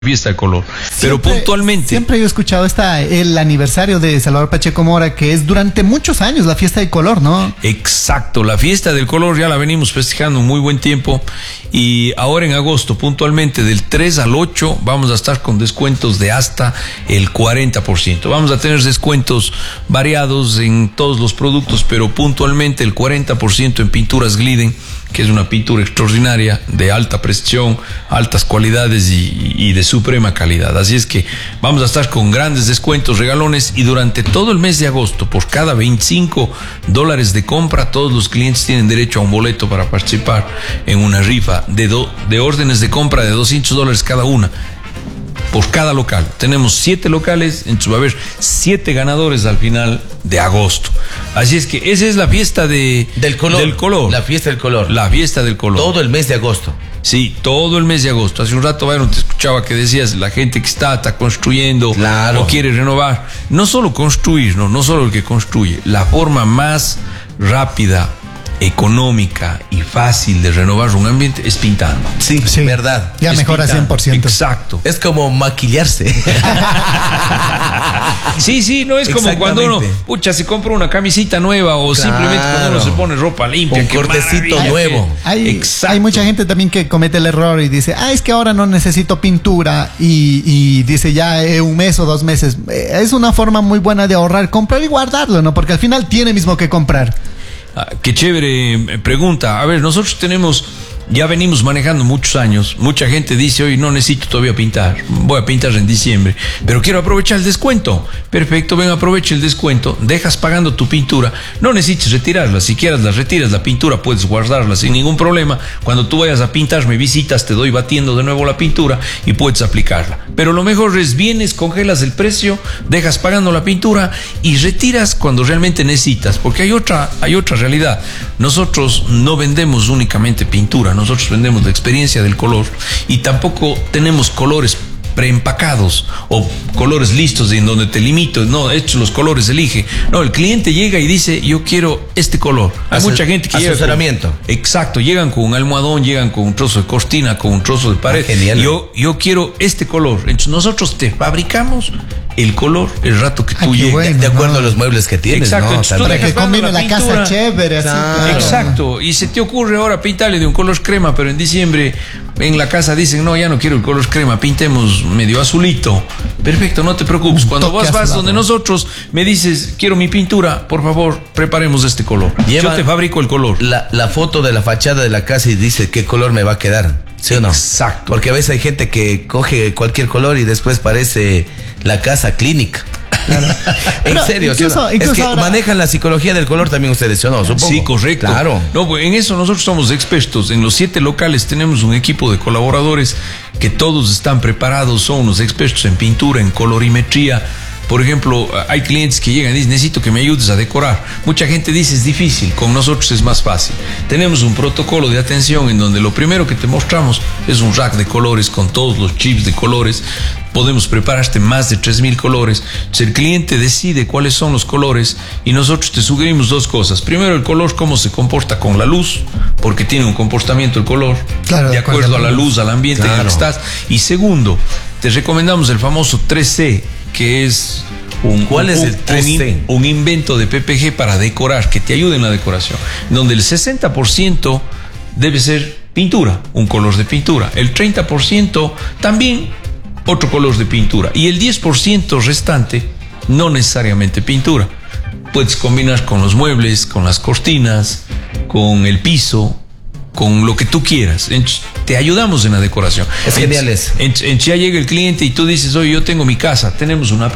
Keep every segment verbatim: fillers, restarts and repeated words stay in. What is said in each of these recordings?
fiesta del color, pero siempre, puntualmente. Siempre yo he escuchado esta, el aniversario de Salvador Pacheco Mora, que es durante muchos años la fiesta del color, ¿no? Exacto, la fiesta del color ya la venimos festejando un muy buen tiempo y ahora en agosto, puntualmente del tres al ocho, vamos a estar con descuentos de hasta el cuarenta por ciento. Vamos a tener descuentos variados en todos los productos, pero puntualmente el cuarenta por ciento en pinturas Gliden, que es una pintura extraordinaria, de alta precisión, altas cualidades y, y de suprema calidad. Así es que vamos a estar con grandes descuentos, regalones, y durante todo el mes de agosto, por cada veinticinco dólares de compra, todos los clientes tienen derecho a un boleto para participar en una rifa de, do, de órdenes de compra de doscientos dólares cada una. Por cada local. Tenemos siete locales, entonces va a haber siete ganadores al final de agosto. Así es que esa es la fiesta de, del, color, del color. La fiesta del color. La fiesta del color. Todo el mes de agosto. Sí, todo el mes de agosto. Hace un rato, Byron, te escuchaba que decías, la gente que está, está construyendo, claro, o quiere renovar. No solo construir, no, no solo el que construye. La forma más rápida, económica y fácil de renovar un ambiente es pintando. Sí, sí, verdad. Ya es mejora pintando. cien por ciento. Exacto. Es como maquillarse. Sí, sí, no es como cuando uno, pucha, se compra una camisita nueva o claro, simplemente cuando uno se pone ropa limpia. Un cortecito nuevo. Hay, hay mucha gente también que comete el error y dice, ah, es que ahora no necesito pintura y, y dice ya eh, un mes o dos meses. Eh, es una forma muy buena de ahorrar, comprar y guardarlo, ¿no? Porque al final tiene mismo que comprar. Ah, qué chévere pregunta. A ver, nosotros tenemos, ya venimos manejando muchos años. Mucha gente dice, hoy no necesito todavía pintar, voy a pintar en diciembre, pero quiero aprovechar el descuento. Perfecto, ven, aprovecha el descuento, dejas pagando tu pintura, no necesitas retirarla. Si quieres la retiras, la pintura puedes guardarla sin ningún problema. Cuando tú vayas a pintar, me visitas, te doy batiendo de nuevo la pintura y puedes aplicarla. Pero lo mejor es, vienes, congelas el precio, dejas pagando la pintura y retiras cuando realmente necesitas, porque hay otra, hay otra realidad. Nosotros no vendemos únicamente pintura, nosotros vendemos la experiencia del color y tampoco tenemos colores preempacados o colores listos en donde te limito, no, estos los colores elige. No, el cliente llega y dice, yo quiero este color. Hay Ases mucha gente que llega asesoramiento. Con, exacto, llegan con un almohadón, llegan con un trozo de cortina, con un trozo de pared. Ah, genial. Yo, yo quiero este color. Entonces nosotros te fabricamos el color el rato que tú ah, llegas. Bueno, de acuerdo no. a los muebles que tienes. Exacto, ¿no? tú para que combine la, la casa chévere. Así, claro. Exacto, y se te ocurre ahora pintarle de un color crema, pero en diciembre en la casa dicen, no, ya no quiero el color crema, pintemos medio azulito. Perfecto, no te preocupes. Cuando vos vas donde nosotros, me dices, quiero mi pintura, por favor, preparemos este color. Lleva Yo te fabrico el color. La, la foto de la fachada de la casa y dice qué color me va a quedar. ¿Sí o no? Exacto. Porque a veces hay gente que coge cualquier color y después parece la casa clínica. Claro. En Pero serio, incluso, ¿sí o no? Incluso es que ahora manejan la psicología del color también ustedes, ¿sí o no? Supongo. Sí, correcto. Claro. No, pues en eso nosotros somos expertos. En los siete locales tenemos un equipo de colaboradores que todos están preparados, son unos expertos en pintura, en colorimetría. Por ejemplo, hay clientes que llegan y dicen, necesito que me ayudes a decorar. Mucha gente dice, es difícil, con nosotros es más fácil. Tenemos un protocolo de atención en donde lo primero que te mostramos es un rack de colores con todos los chips de colores. Podemos prepararte más de tres mil colores. Entonces el cliente decide cuáles son los colores y nosotros te sugerimos dos cosas. Primero, el color, cómo se comporta con la luz, porque tiene un comportamiento el color, claro, de acuerdo a la luz, al ambiente claro. en el que estás. Y segundo, te recomendamos el famoso tres C, que es un, ¿Cuál un, es el tres C? Un, un invento de P P G para decorar, que te ayude en la decoración, donde el sesenta por ciento debe ser pintura, un color de pintura, el treinta por ciento también otro color de pintura y el diez por ciento restante no necesariamente pintura. Puedes combinar con los muebles, con las cortinas, con el piso, con lo que tú quieras. Entonces, te ayudamos en la decoración. Es genial eso. Entonces, ya llega el cliente y tú dices, oye, yo tengo mi casa, tenemos una app.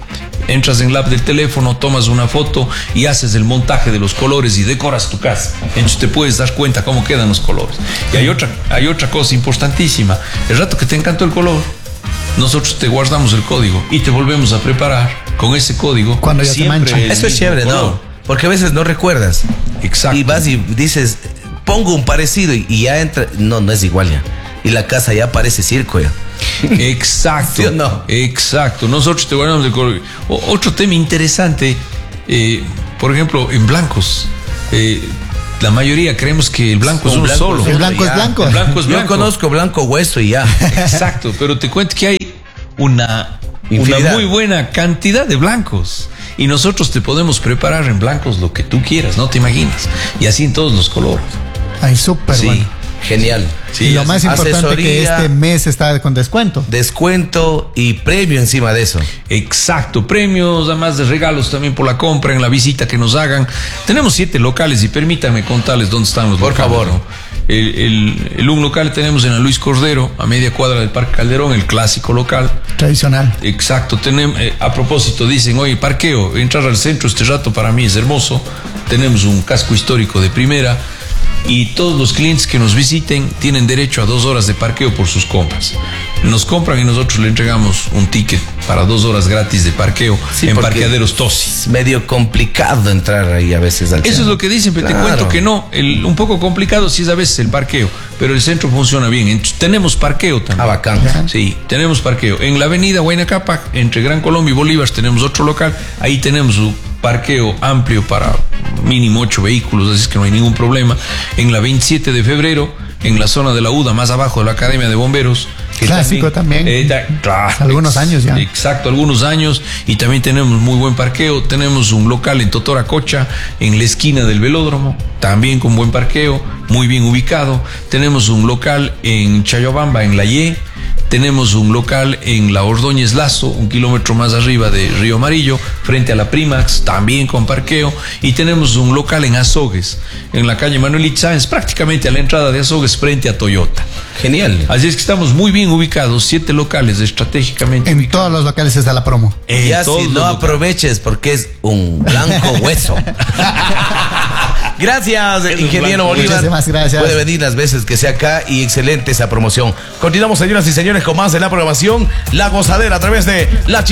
Entras en la app del teléfono, tomas una foto y haces el montaje de los colores y decoras tu casa. Entonces te puedes dar cuenta cómo quedan los colores. Y hay otra, hay otra cosa importantísima. El rato que te encantó el color, nosotros te guardamos el código y te volvemos a preparar con ese código. Cuando ya se mancha. Eso es chévere, color. ¿No? Porque a veces no recuerdas. Exacto. Y vas y dices, pongo un parecido y, y ya entra. No, no es igual ya. Y la casa ya parece circo ya. Exacto. ¿Sí o no? Exacto. Nosotros te guardamos el color. O, otro tema interesante, eh, por ejemplo, en blancos. Eh, la mayoría creemos que el blanco es uno blanco solo. El blanco es blanco. El blanco es blanco. Yo conozco blanco hueso y ya. Exacto, pero te cuento que hay una, una muy buena cantidad de blancos. Y nosotros te podemos preparar en blancos lo que tú quieras, no te imaginas. Y así en todos los colores. Ay, súper Sí. bueno. Genial. Sí, y lo más importante asesoría, que este mes está con descuento. Descuento y premio encima de eso. Exacto, premios, además de regalos también por la compra, en la visita que nos hagan. Tenemos siete locales y permítanme contarles dónde están los Por locales. favor. ¿no? El, el, el un local tenemos en la Luis Cordero, a media cuadra del Parque Calderón, el clásico local. Tradicional. Exacto, tenemos, eh, a propósito, dicen, oye, parqueo, entrar al centro este rato para mí es hermoso. Tenemos un casco histórico de primera. Y todos los clientes que nos visiten tienen derecho a dos horas de parqueo por sus compras. Nos compran y nosotros le entregamos un ticket para dos horas gratis de parqueo Sí, en porque Parqueaderos Tosi. Es medio complicado entrar ahí a veces al Eso centro. es lo que dicen, pero Claro. te cuento que no. El, un poco complicado sí es a veces el parqueo, pero el centro funciona bien. Entonces, tenemos parqueo también. Ah, bacán. Ya. Sí, tenemos parqueo. En la avenida Huayna Cápac, entre Gran Colombia y Bolívar, tenemos otro local. Ahí tenemos un parqueo amplio para mínimo ocho vehículos, así es que no hay ningún problema. En la veintisiete de febrero, en la zona de la UDA, más abajo de la Academia de Bomberos. que Clásico también. eh, da- claro, Algunos años ya. Exacto, algunos años. Y también tenemos muy buen parqueo. Tenemos un local en Totoracocha, en la esquina del velódromo, también con buen parqueo, muy bien ubicado. Tenemos un local en Chayobamba, en La Ye. Tenemos un local en La Ordóñez Lazo, un kilómetro más arriba de Río Amarillo, frente a la Primax, también con parqueo. Y tenemos un local en Azogues, en la calle Manuel Itzáenz, prácticamente a la entrada de Azogues, frente a Toyota. Genial. Así es que estamos muy bien ubicados, siete locales estratégicamente. En todos los locales está la promo. En ya todos si los no locales. aproveches porque es un blanco hueso. Gracias, Es un ingeniero blanco Bolívar. Muchísimas gracias. Puede venir las veces que sea acá y excelente esa promoción. Continuamos, señoras y señores, con más de la programación La Gozadera a través de la